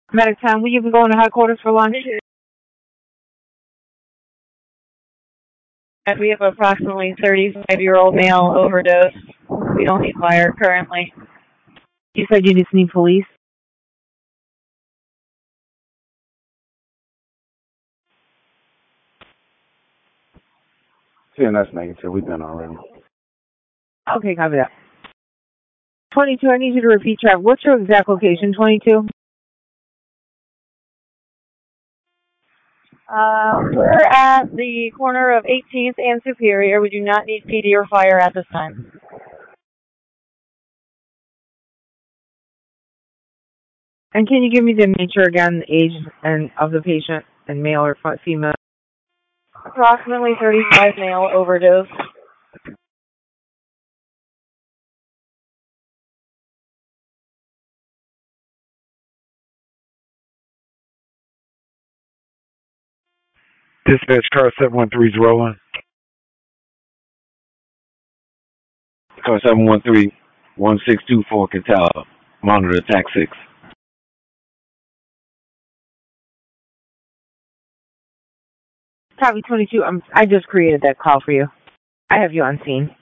Medic 10, will you be going to headquarters for lunch? We have approximately 35-year-old male overdose. We don't need fire currently. You said you just need police? Yeah, that's negative. We've been already. Okay, copy that. 22, I need you to repeat, Trav. What's your exact location, 22? We're at the corner of 18th and Superior. We do not need PD or fire at this time. And can you give me the nature again, the age and of the patient, and male or female? Approximately 35 male overdose. Dispatch car 713 is rolling. Car 713, 1624 Catala. Monitor attack 6. Copy 22. I just created that call for you. I have you on scene.